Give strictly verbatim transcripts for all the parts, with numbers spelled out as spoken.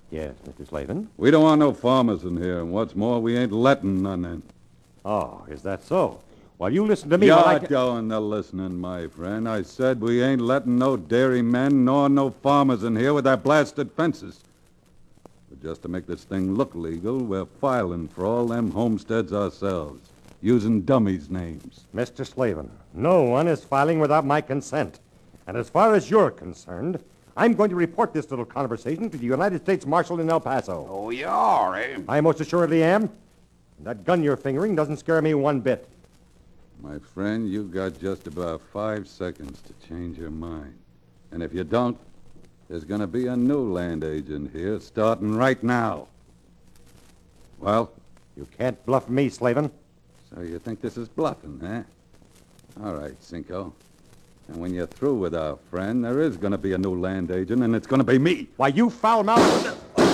Yes, Mister Slavin. We don't want no farmers in here, and what's more, we ain't letting none in. Oh, is that so? Well, you listen to me You're while I... doing the listening, my friend. I said we ain't letting no dairymen nor no farmers in here with their blasted fences. But just to make this thing look legal, we're filing for all them homesteads ourselves, using dummies' names. Mister Slavin, no one is filing without my consent. And as far as you're concerned, I'm going to report this little conversation to the United States Marshal in El Paso. Oh, you are, eh? I most assuredly am. And that gun you're fingering doesn't scare me one bit. My friend, you got just about five seconds to change your mind. And if you don't, there's going to be a new land agent here starting right now. Well? You can't bluff me, Slavin. So you think this is bluffing, eh? All right, Cinco. And when you're through with our friend, there is going to be a new land agent, and it's going to be me. Why, you foul-mouthed...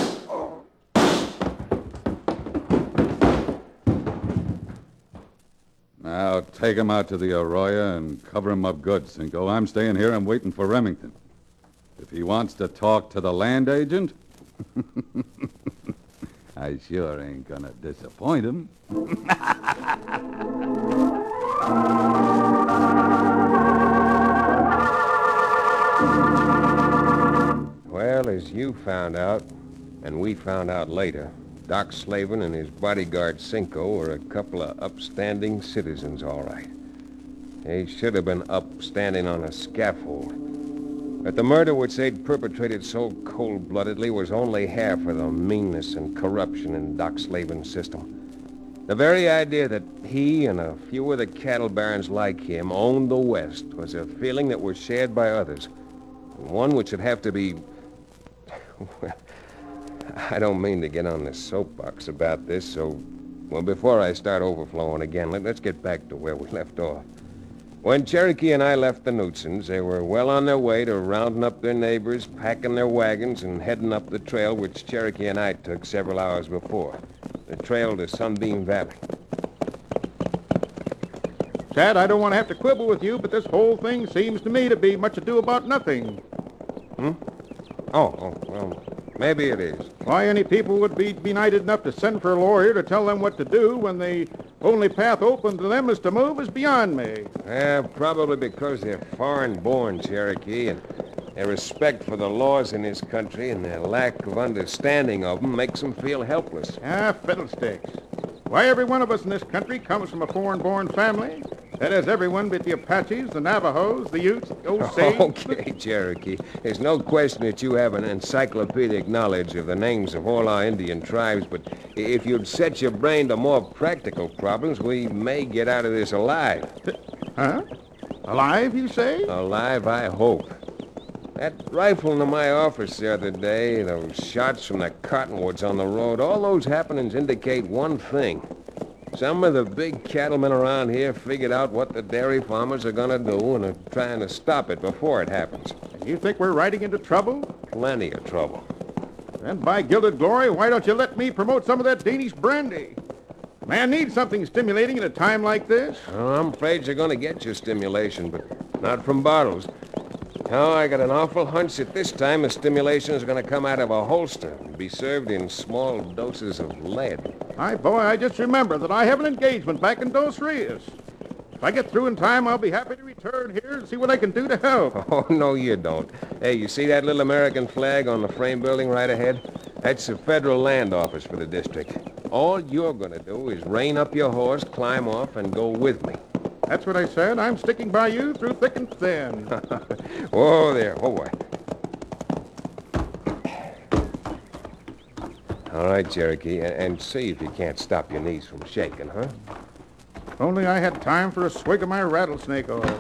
Now, take him out to the Arroyo and cover him up good, Cinco. I'm staying here and waiting for Remington. If he wants to talk to the land agent, I sure ain't going to disappoint him. Well, as you found out, and we found out later, Doc Slavin and his bodyguard Cinco were a couple of upstanding citizens, all right. They should have been upstanding on a scaffold. But the murder which they'd perpetrated so cold-bloodedly was only half of the meanness and corruption in Doc Slavin's system. The very idea that he and a few of the cattle barons like him owned the West was a feeling that was shared by others, and one which would have to be... Well, I don't mean to get on the soapbox about this, so... Well, before I start overflowing again, let, let's get back to where we left off. When Cherokee and I left the Knutsons, they were well on their way to rounding up their neighbors, packing their wagons, and heading up the trail which Cherokee and I took several hours before. The trail to Sunbeam Valley. Chad, I don't want to have to quibble with you, but this whole thing seems to me to be much ado about nothing. Hmm? Oh, oh, well, maybe it is. Why any people would be benighted enough to send for a lawyer to tell them what to do when the only path open to them is to move is beyond me. Yeah, probably because they're foreign-born Cherokee, and their respect for the laws in this country and their lack of understanding of them makes them feel helpless. Ah, fiddlesticks. Why, every one of us in this country comes from a foreign-born family. That is, everyone but the Apaches, the Navajos, the Utes, the Osage. Okay, Cherokee. There's no question that you have an encyclopedic knowledge of the names of all our Indian tribes, but if you'd set your brain to more practical problems, we may get out of this alive. Huh? Alive, you say? Alive, I hope. That rifle into my office the other day, those shots from the cottonwoods on the road, all those happenings indicate one thing. Some of the big cattlemen around here figured out what the dairy farmers are going to do and are trying to stop it before it happens. And you think we're riding into trouble? Plenty of trouble. Then, by gilded glory, why don't you let me promote some of that Danish brandy? Man needs something stimulating at a time like this. Oh, I'm afraid you're going to get your stimulation, but not from bottles. Oh, I got an awful hunch that this time the stimulation is going to come out of a holster and be served in small doses of lead. Hi, boy, I just remember that I have an engagement back in Dos Rios. If I get through in time, I'll be happy to return here and see what I can do to help. Oh, no, you don't. Hey, you see that little American flag on the frame building right ahead? That's the federal land office for the district. All you're going to do is rein up your horse, climb off, and go with me. That's what I said. I'm sticking by you through thick and thin. Whoa there. Whoa, boy. All right, Cherokee, and, and see if you can't stop your knees from shaking, huh? If only I had time for a swig of my rattlesnake oil.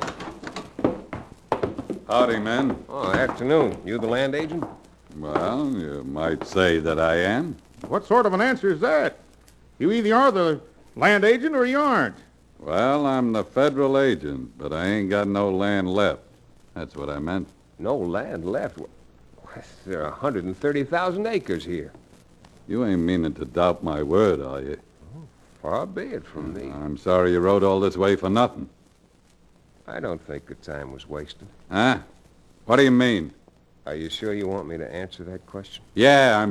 Howdy, men. Oh, afternoon. You the land agent? Well, you might say that I am. What sort of an answer is that? You either are the land agent or you aren't. Well, I'm the federal agent, but I ain't got no land left. That's what I meant. No land left? There are one hundred thirty thousand acres here. You ain't meaning to doubt my word, are you? Oh, far be it from me. I'm sorry you rode all this way for nothing. I don't think the time was wasted. Huh? What do you mean? Are you sure you want me to answer that question? Yeah, I'm